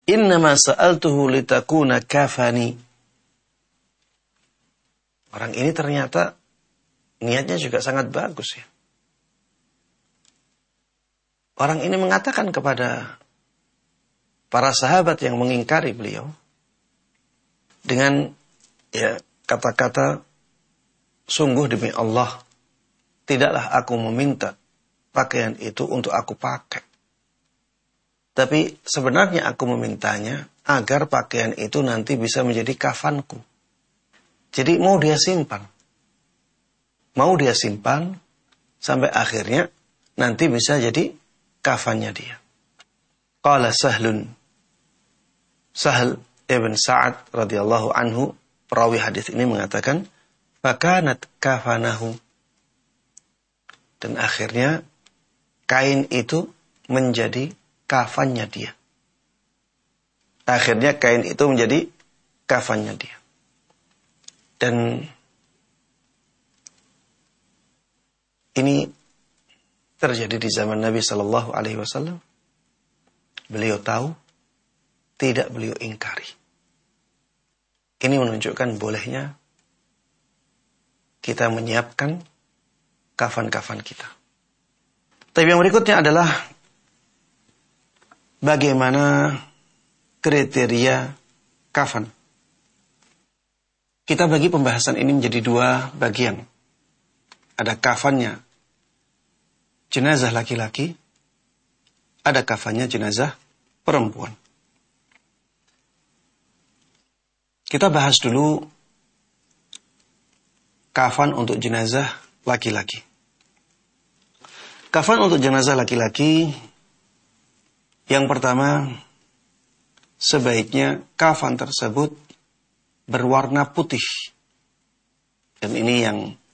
Innama sa'altuhu litakuna kafani. Orang ini ternyata niatnya juga sangat bagus ya. Orang ini mengatakan kepada para sahabat yang mengingkari beliau dengan ya kata-kata, sungguh demi Allah, tidaklah aku meminta pakaian itu untuk aku pakai. Tapi sebenarnya aku memintanya agar pakaian itu nanti bisa menjadi kafanku. Jadi mau dia simpan. Mau dia simpan sampai akhirnya nanti bisa jadi kafannya dia. Qala Sahl ibn Sa'ad radhiyallahu anhu, perawi hadis ini mengatakan, fakanat kafanahu. Dan akhirnya kain itu menjadi kafannya dia. Akhirnya kain itu menjadi kafannya dia. Dan ini terjadi di zaman Nabi Sallallahu Alaihi Wasallam. Beliau tahu, tidak beliau ingkari. Ini menunjukkan bolehnya kita menyiapkan kafan-kafan kita. Tapi yang berikutnya adalah bagaimana kriteria kafan. Kita bagi pembahasan ini menjadi dua bagian. Ada kafannya jenazah laki-laki, ada kafannya jenazah perempuan. Kita bahas dulu kafan untuk jenazah laki-laki. Kafan untuk jenazah laki-laki, yang pertama, sebaiknya kafan tersebut berwarna putih. Dan ini yang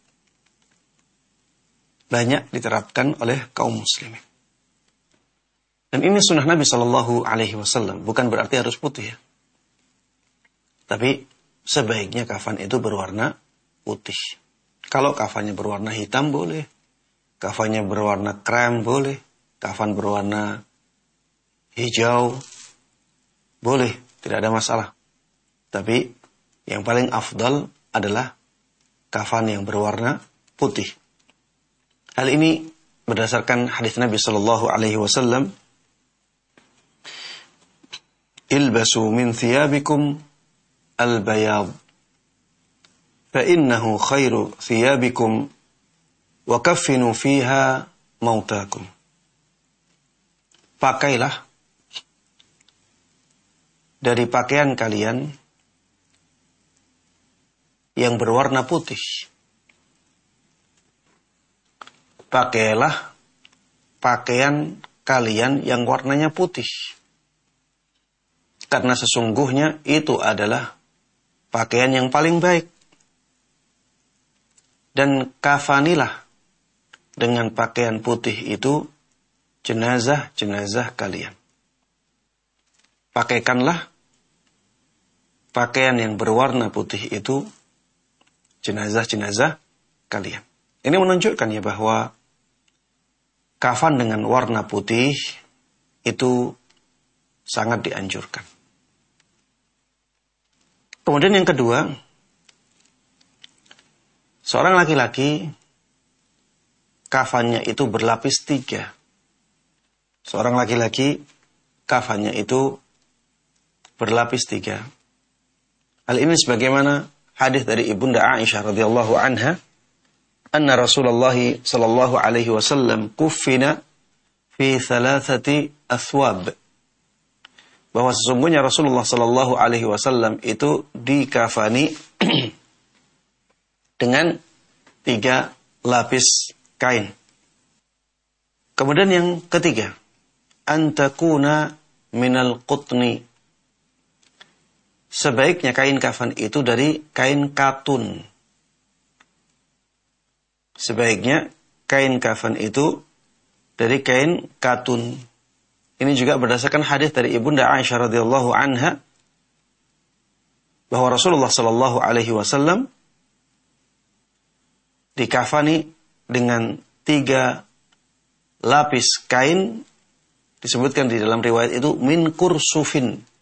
banyak diterapkan oleh kaum muslimin. Dan ini sunnah Nabi Sallallahu Alaihi Wasallam. Bukan berarti harus putih ya. Tapi sebaiknya kafan itu berwarna putih. Kalau kafannya berwarna hitam boleh. Kafannya berwarna krem boleh. Kafan berwarna hijau boleh. Tidak ada masalah. Tapi yang paling afdal adalah kafan yang berwarna putih. Hal ini berdasarkan hadis Nabi Sallallahu Alaihi Wasallam. Ilbasu min thiyabikum al-bayad. Fa'innahu khairu thiyabikum wa kaffinu fiha mautakum. Pakailah dari pakaian kalian yang berwarna putih. Pakailah pakaian kalian yang warnanya putih. Karena sesungguhnya itu adalah pakaian yang paling baik. Dan kafanilah dengan pakaian putih itu jenazah-jenazah kalian. Pakaikanlah pakaian yang berwarna putih itu jenazah-jenazah kalian. Ini menunjukkan ya bahwa kafan dengan warna putih itu sangat dianjurkan. Kemudian yang kedua, seorang laki-laki kafannya itu berlapis 3. Seorang laki-laki kafannya itu berlapis 3. Hal ini sebagaimana hadis dari Ibunda Aisyah radhiyallahu anha, anna Rasulullah sallallahu alaihi wasallam kuffina fi 3 athwab. Bahwa sesungguhnya Rasulullah sallallahu alaihi wasallam itu dikafani dengan 3 lapis kain. Kemudian yang ketiga, antakuna minal qutni. Sebaiknya kain kafan itu dari kain katun. Sebaiknya kain kafan itu dari kain katun. Ini juga berdasarkan hadis dari Ibunda Aisyah radhiyallahu anha bahwa Rasulullah sallallahu alaihi wasallam dikafani dengan 3 lapis kain, disebutkan di dalam riwayat itu min kursufin,